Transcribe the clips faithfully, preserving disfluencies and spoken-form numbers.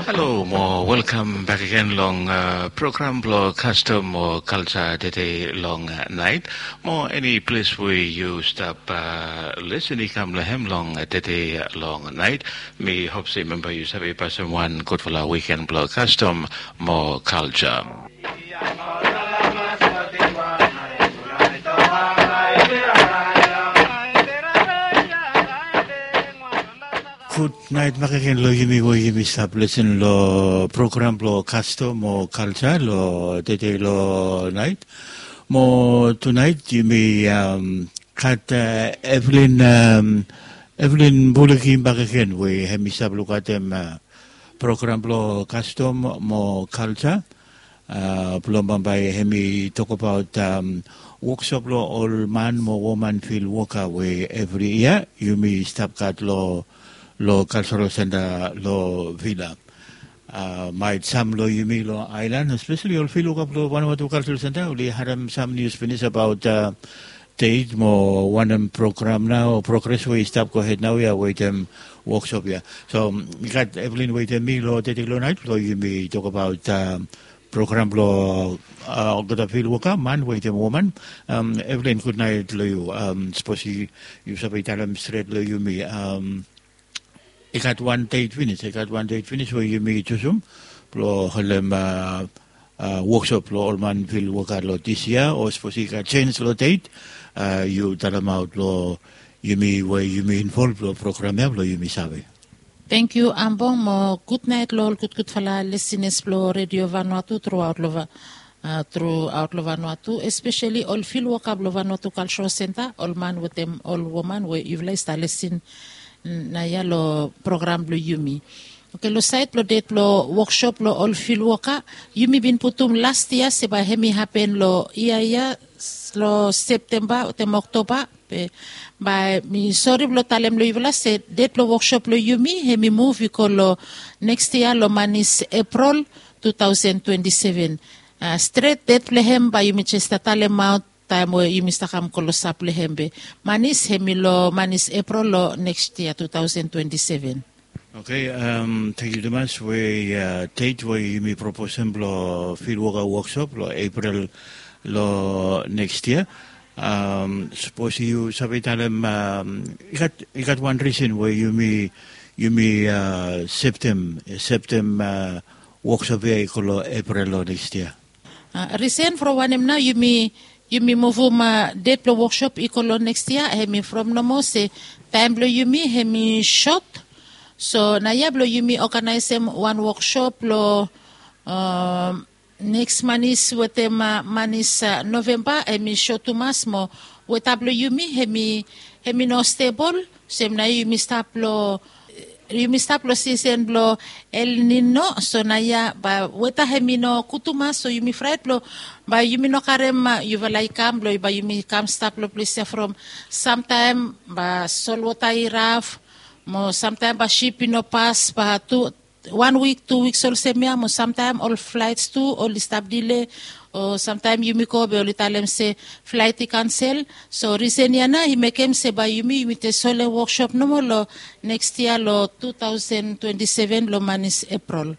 Hello, more welcome back again long uh, program lo custom or culture today long uh, night. More any place where you stop uh, listening come lahem long today long night. Me hope say member you sabi person one good for la weekend blow custom more culture. Good night, makakin lo yumi wo yumi stop listen lo program lo custom mo culture lo today lo night. Mo tonight yumi um kat uh, Evelyn um, Evelyn Bulakin makakin we hemi stop lo katem uh, program lo custom mo culture. Uh, Plumba by hemi talk about um, workshop lo all man mo woman feel worker we every year yumi stop kat lo lo cultural center lo villa uh, might some lo yumi lo island especially all feel up lo one of the cultural center we had um, some news finish about uh, date mo one um, program now progress we stop go ahead now we are wait um workshop yeah so we got Evelyn wait me lo date lo night lo yumi talk about um, program lo uh, gonna feel worker man wait a woman um Evelyn good night lo you um suppose you you sabi talam straight lo yumi um I got one date finish. I got one date finish where you meet to some. Pro halem workshop lo all man feel work out lo this year or suppose you got change lo date. Uh, you tell them out lo you me where you me involved lo program lo you me sabe. Thank you, Ambong. Mo good night lo good good fala listeners lo Radio Vanuatu throughout lo uh, throughout lo Vanuatu, especially all feel work up lo Vanuatu Cultural Center. All man with them, all woman where you've start listen. Na ya lo program lo yumi. Okay, lo site lo date lo workshop lo all field worker yumi bin putum last year seba hemi happen lo iya ya lo September tem October pe by mi sorry lo talem lo yivla se date lo workshop lo yumi hemi move ko lo next year lo manis April twenty twenty-seven uh, straight date lehem by yumi chesta talem out time where you mister Kam Kolosap Lehembe. Manis Hemilo Manis April lo next year twenty twenty-seven. Okay, um thank you very much. We uh, date where you may propose lo field worker workshop lo April lo next year. Um suppose you sabi talem um you got you got one reason where you may you may uh September September uh, workshop lo April lo next year. Uh, reason for one now you may Yumi move ma date lo workshop ikolo next year hemi from no mo se time lo yumi hemi short so na yab lo yumi organize one workshop lo uh, next manis wete ma manis uh, November hemi short to mas mo wetablo yumi hemi hemi no stable sem na yumi stop lo yumi stop lo season lo El Nino so na ya ba weta hemi no kutuma so yumi fright lo ba yumi no karem you valai kam lo ba yumi kam stop lo please from sometime ba sol watai raf mo sometime ba ship no pass ba two one week two weeks all semia mo sometime all flights too all stop delay or sometime yumi ko be all talem se flight cancel so reason yana he mekem se ba yumi yumi te sole workshop no mo lo next year lo twenty twenty-seven lo manis April.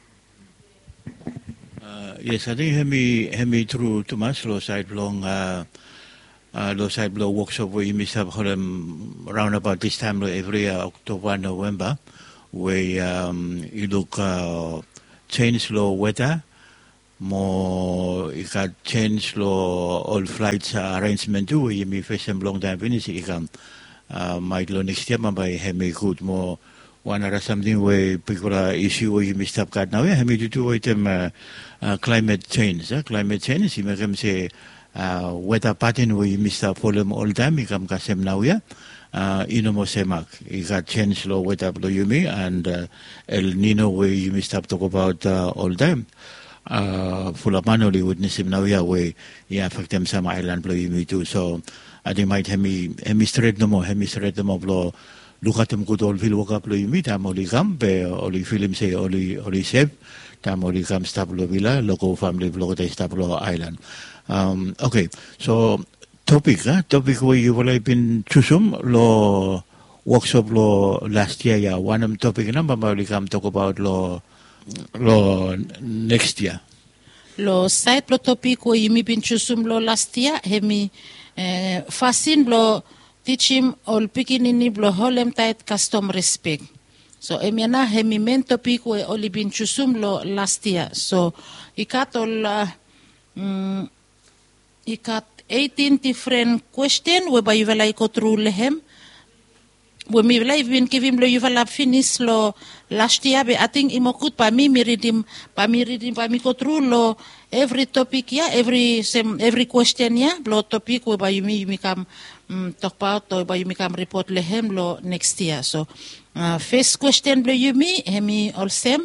Uh, yes, I think hemi hemi through too much low side long uh, uh, low side blow workshop where you miss have um, around about this time lo every uh, October November where um, you look uh, change low weather more you got change low all flights uh, arrangement too where you may face them long time finish you can uh, might lo next year by hemi good more one or something where particular issue where you missed up got now hemi to do with them uh, uh, climate change uh, climate change you make them say uh, weather pattern where you missed up for them all time you come kasem now yeah uh, ino mo semak you got change lo weather lo yumi and uh, El Nino where you missed up talk about uh, all time uh, full of manually witness him now yeah where yeah affect them some island lo yumi too so I think might hemi hemi straight no more hemi straight no more lo look at them good all feel work up lo yumi tam oli kam be oli film say oli oli save tam oli kam stop lo villa local family vlog they stop lo island um okay so topic huh? topic where you will have been chusum lo workshop lo last year yeah one of topic number oli kam talk about lo lo next year. Lo site lo topic wo yumi bin chusum lo last year hemi eh, fasin lo teachim ol pikinini blo holem tait custom respect. So emiana hemi men topic wo oli bin chusum lo last year. So ikat ol uh, mm, ikat eighteen different question we ba yuvala iko through lehem. We mi live bin kivim lo yuvala finish lo last year be ating imokut pa mi miridim pa mi ridim pa mi ko through lo every topic ya every sem every question ya lo topic we ba yumi yumi kam um, talk about to ba yumi kam report lehem lo next year. So uh, first question lo yumi hemi olsem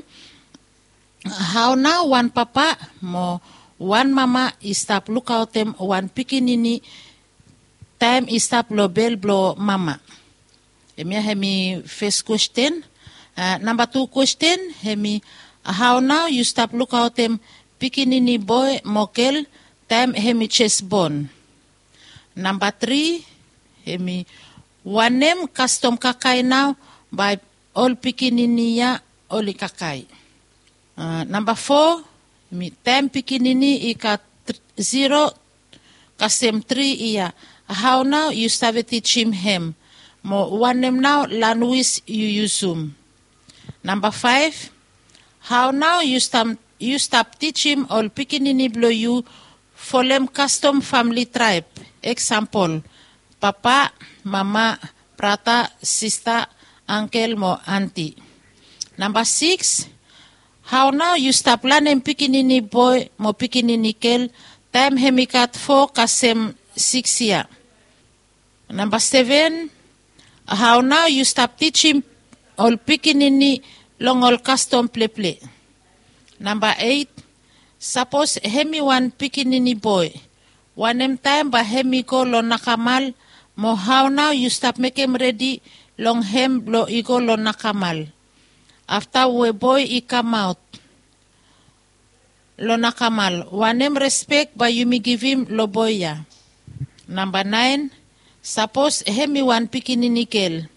how now one papa mo one mama is stop look out them one pikinini time is stop lo bel blo mama. Hemi hemi first question. Uh, number two question hemi how now you stop look out them pikinini boy mokel time hemi chest bone. Number three hemi one name custom kakai now by all pikinini ya oli kakai. Uh, number four hemi time pikinini ika zero custom three iya how now you start teach him him. Mo one name now language you usum. Number five, how now you stop you stop teach him all pikinini blow you folem custom family tribe. Example, papa, mama, brother, sister, uncle, mo auntie. Number six, how now you stop learning pikinini boy mo pikinini kel time hemikat four kasem six year. Number seven, how now you stop teaching all pikinini long all custom play play. Number eight, suppose hemi one pikinini boy. One em time ba hemi go lo nakamal mo how now you stop make him ready long hem lo igo lo nakamal. After we boy I come out lo nakamal. One em respect ba you me give him lo boya. Number nine, suppose hemi one pikinini girl.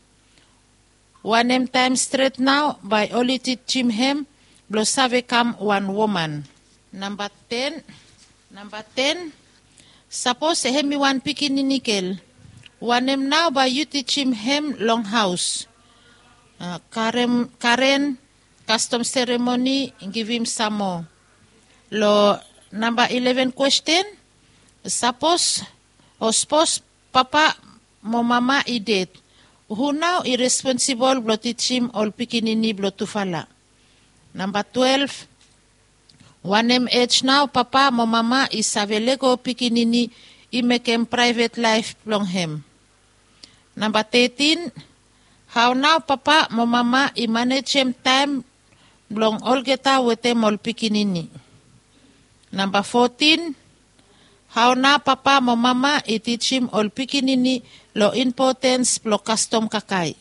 One em time straight now by only teach him him blow save come one woman. Number ten, number ten, suppose hemi one pikinini girl. One em now by you teach him him long house. Uh, Karen, Karen, custom ceremony, give him some more. Lo number eleven question, suppose or suppose papa mo mama I did. Who now irresponsible blo teach him all pikinini blo tufala. Number twelve, one em age now papa mo mama is savelego pikinini I make him private life long him. Number thirteen, how now papa mo mama I manage him time blong all geta with him all pikinini. Number fourteen, how now papa mo mama I teach him all pikinini lo importance lo custom kakai.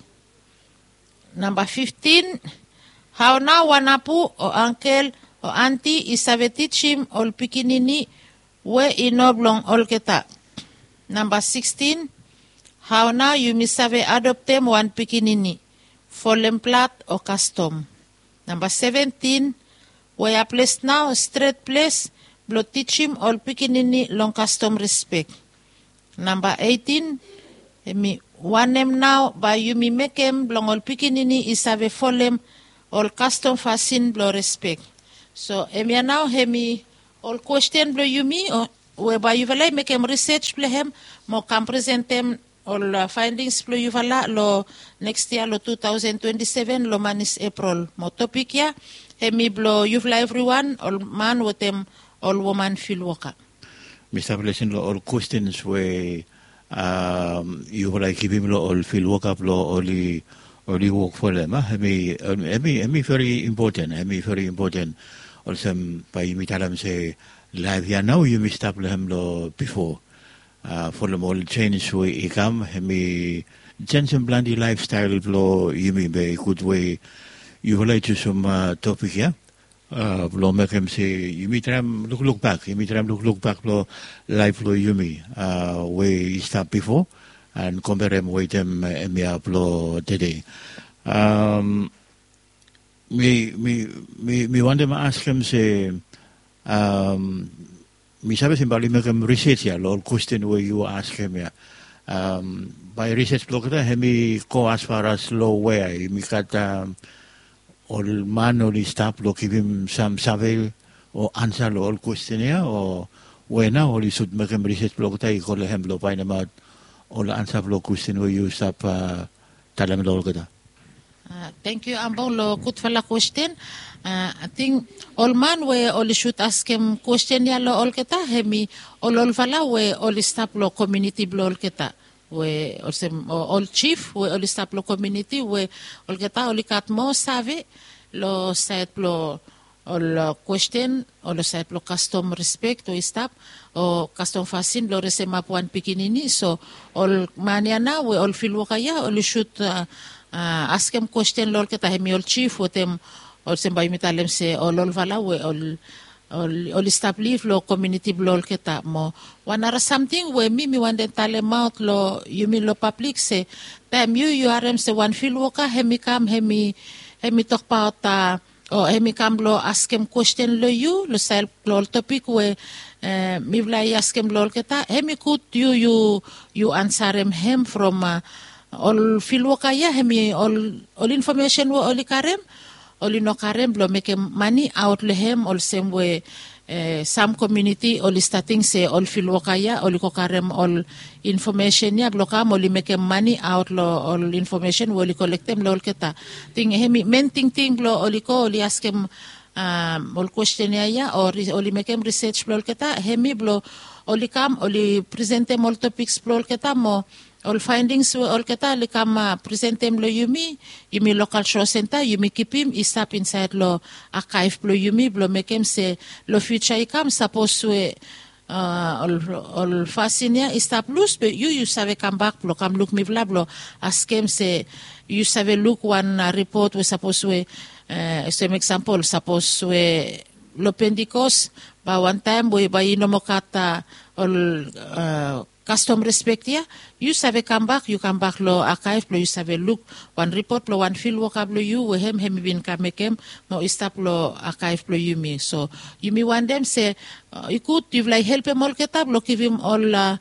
Number fifteen, how now wanapu o uncle o auntie is have teach him all pikinini we inoblong all geta. Number sixteen, how now you miss have adopt them one pikinini, folem plat or custom. Number seventeen, we are placed now straight place, blow teach him all pikinini long custom respect. Number eighteen, me one name now by you me make him long all pikinini is have a folem all custom fasin blow respect. So emi now hemi all question blow you me or whereby you will make him research play him mo can present them all uh, findings plo yuvala lo next year lo two thousand twenty-seven lo manis April mo topic ya hemi blo yuvala everyone all man with them all woman feel waka. Mister Blessing lo all questions we um yuvala give him lo all feel waka lo only only work for them. Hemi hemi hemi very important. Hemi very important. Also by you talam say live here now you missed up him lo before. Uh, for the more change way ikam hemi Jensen Blandy lifestyle blow you mean by good way you relate to some uh, topic yeah uh blow make him say you meet them look look back you meet them look look back blow life blow you me uh way start before and compare them with them uh, blow today um me me me me want to ask him say um me sabi simbali me kem research ya lo question where you ask him ya um by research blog ta hemi go as far as low where me kat um, all man or staff lo give him some survey or answer lo all questionnaire or when now all should make him research blog ta I call him lo find about all answer lo question where you stop uh, talam lo kata. Uh, thank you, Ambong. Lo good for la question. Uh, I think all man we all should ask him question ya lo all kita hemi all all fala we all stop lo community blo all kita we all sem all chief we all stop lo community we all kita all kat mo save lo set lo all question all set lo custom respect o stop o custom fasin lo resema puan pikinini so all maniana we all feel wakaya all should uh, uh, ask him question lo kita hemi all chief we them all sembay mitalem se all all vala we all all all establish lo community blol kita mo wanara something we mi mi wande talem out lo you mean lo public se tam you you are se one feel waka hemi kam hemi hemi talk about uh, o hemi kam lo ask him question lo you lo self lo topic we uh, mi vla ask him lo kita hemi could you you you answer him him from uh, all feel waka ya hemi all all information we all karem Oli no karem blo make money out lehem all same way uh, some community oli starting say all fil wakaya oli ko karem all information ya blo kam oli make money out lo all information oli collect them lo keta ting hemi main ting ting blo oli ko oli ask him um, all questionnaire ya or oli make research blo keta hemi blo oli kam oli present them all topics blo keta mo all findings all keta li kam uh, present them lo yumi yumi local show center yumi keep him is up inside lo archive blo yumi blo make him say lo future ikam suppose we uh, all all fascinia is up loose but you you save come back blo come look me bla blo ask him say you save look one uh, report we suppose we uh, some example suppose we lo pendicos ba one time we ba inomokata all uh, custom respect ya you save come back you come back lo archive lo you save look one report lo one field work lo you we hem hem bin kamekem mo stop lo archive lo you me so you me want them say uh, you could you like help him all ketab lo give him all uh,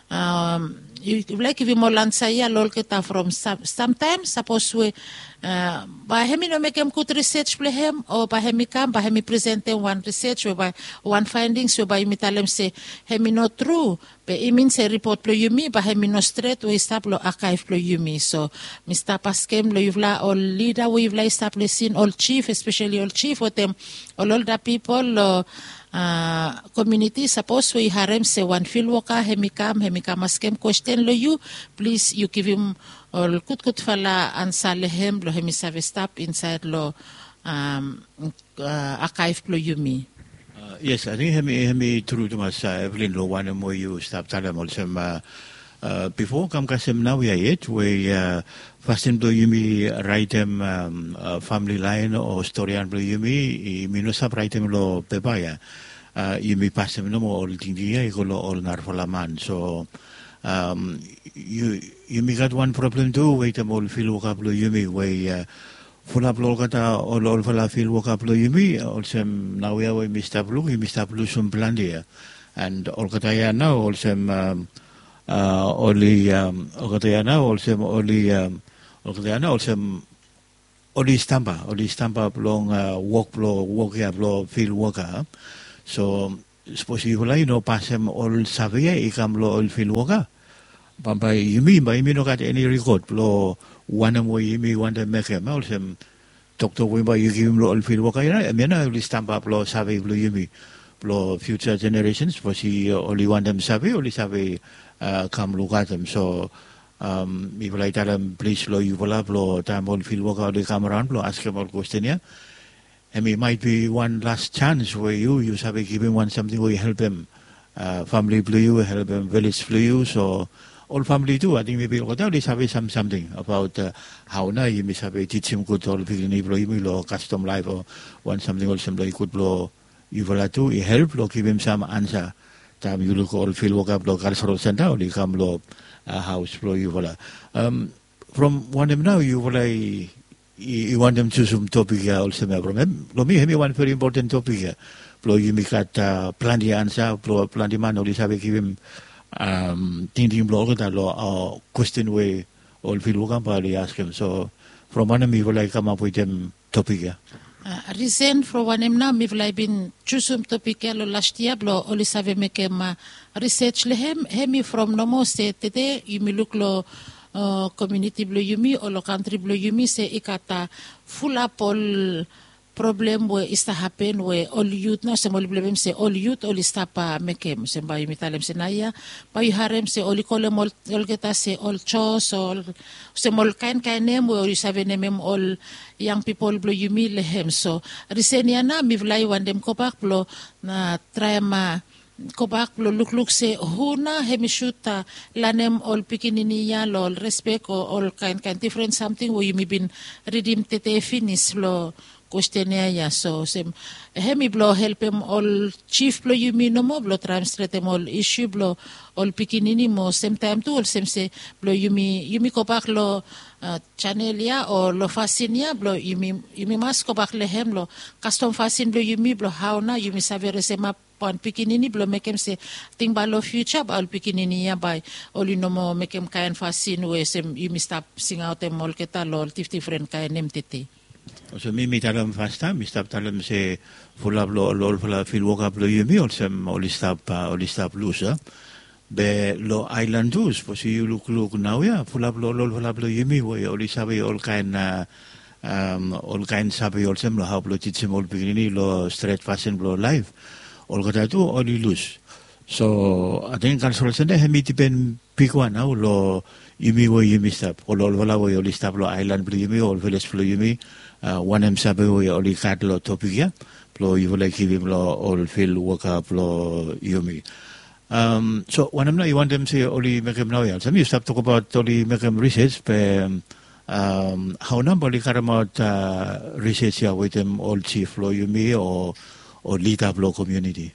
um you like give him all answer ya lo ketab from some, sometimes suppose we uh, ba hemi no make him good research play him or ba hemi kam ba hemi present them one research or by one findings or by mitalem say hemi not true but it means a report lo yumi ba hemi no straight we stop lo archive lo yumi so Mister Paskem lo yuvla all leader we yuvla establishing all chief especially all chief with them all older people lo Uh, community suppose we harem say one field worker hemi kam hemi kam askem question lo you please you give him all kut kut fala answer lehem lo hemi save stop inside lo um, uh, archive lo yumi uh, yes I think hemi hemi true to mas uh, Evelyn lo one more you stop talam also uh, uh, before kam kasem now we it we uh, Fasten blo yumi write them um, uh, family line or story and blo yumi mino sab write them lo pepaya uh, yumi pass them no more all thing dia ikolo all nar man so um, you yumi got one problem too wait them all feel work up lo yumi we uh, full up lo kata all all fala feel work up lo yumi also now we are Mister Blue Mister Blue some plan dia and all kata ya now also um, uh, only um, all kata ya now also only um, Okeyana also oli stampa oli stampa long uh, work blow work ya blow field worker so suppose you like no pass them all savia ikam lo all field worker pampa yumi ba yumi no got any record blow one more yumi want to make him also doctor we ba you give him all field worker ya I mean oli stampa blow savia blow yumi blow future generations suppose he only want them savia only savia uh, come look at them so um mi volai talam please lo you vola lo tamol feel work out the camera lo ask him all question ya and it might be one last chance where you you have give him one something where you help him uh, family blue you help him village blue you so all family too I think maybe what they have some something about uh, how na you miss have teach him good all people ni blo you lo custom life or one something also like good blow you vola too you help lo give him some answer time you look all feel work up lo cultural center or you come lo Uh, house flow you vola um from one of now you vola you, you want them to some topic ya also me problem. Lo mi hemi one very important topic ya. Lo you mi kat plan di answer, lo plan di man oli sabe kivim um ting ting blog that lo uh, question way all feel welcome probably ask him. So from one me will I come up with them topic ya. Uh, recent from one em now mi vlai bin chusum topic ya lo last year blo oli save make ma research lehem hemi from nomo se tete yumi look lo uh, community blo yumi o lo country blo yumi se ikata full up all problem we ista happen we all youth na se mol problem se all youth all stapa mekem se ba yumi talem se naya pa yu harem se oli kole mol ol geta se all chos all se mol kain kain nem we oli save nemem all young people blo yumi lehem so risenia na mi vlai wandem kopak blo na trama kopak blo look look se huna hemishuta lanem all pikinini ya lol respect or all kind kind different something we yumi bin redeem tete finish lo questionnaire ya so sem hemi blo help him all chief blo yumi no mo blo translate em all issue blo all pikinini mo same time tu all sem se blo yumi yumi kopak lo uh, channel ya o lo fasin ya blo yumi yumi mas kopak lehem lo custom fasin blo yumi blo how na yumi savere sema pon pikinini blo mekem se ting ba lo future ba all pikinini ya by all you know mo mekem kain fasin we sem yumi stop sing out em all keta lo different kain nem tete. So mi mi talam fasta mi stap talam se full lo lo full fil woka lo yumi ol sem ol stap ol stap lusa be lo islandus po si look look now ya full lo lo full lo yumi we ol sabe ol kain um ol kain sabe ol sem lo how lo titsem ol begini lo straight fashion lo live ol kata tu ol lus so I think kan solution de hemi tipen pikwa now lo yumi we yumi stap ol ol wala we ol stap lo island lo yumi ol village lo yumi Uh, one em sabe we oli kat lo topic ya plo you like him lo all feel work up lo yumi um so one em now you want them say oli make him now ya some you stop talk about oli make him research pe um how number li karamot uh, research ya with them all chief lo yumi or or lead up lo community.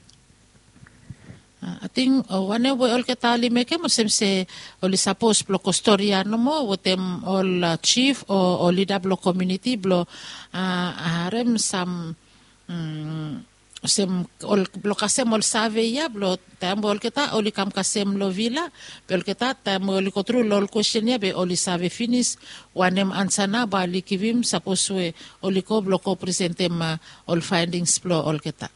I think uh, one way all ketali make mo sem se oli suppose blo costoria no mo with them all uh, chief or or leader blo community blo uh, harem some um, sem all blo kasem all save ya blo tam all keta oli kam kasem lo villa bel keta tam oli kotru lol question ya be oli save finish wanem ansana ba li kivim suppose we oli ko blo ko presentem uh, all findings blo all keta.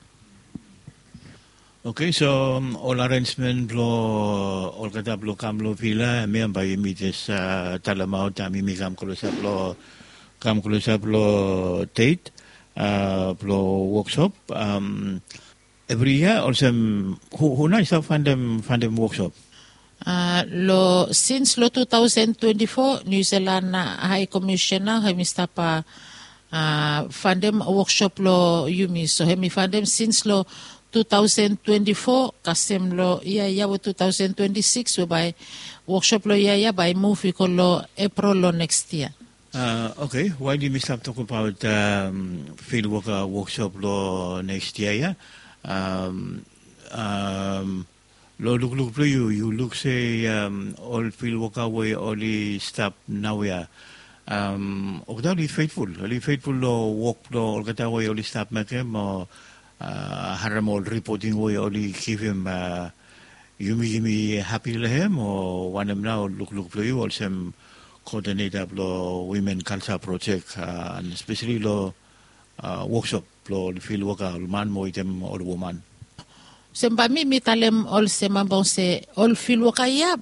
Okay, so um, all arrangement blo all kata blo kam lo villa me ba imites uh, talamau tami mi kam kulo blo kam kulo blo date uh, blo workshop um every year also who who nice to find them find them workshop uh, lo since lo twenty twenty-four New Zealand High Commissioner hemi stapa uh, find them workshop lo yumi so hemi find them since lo twenty twenty-four kasem lo iya ya wo twenty twenty-six we by workshop lo iya ya by move ko lo April lo next year. Uh, okay, why do you stop talk about um, field worker workshop lo next year ya? Um, um, lo look look you you look say um, all field worker we only stop now ya. Um, ogda faithful, only faithful lo work lo kata we only stop make mo Uh, haramol reporting way only give him uh, yumi yumi happy lehem or one of now look look for you also coordinator lo women culture project uh, and especially lo uh, workshop lo field worker man mo item or woman Semba mi mi talem all sema bon se all field worker ya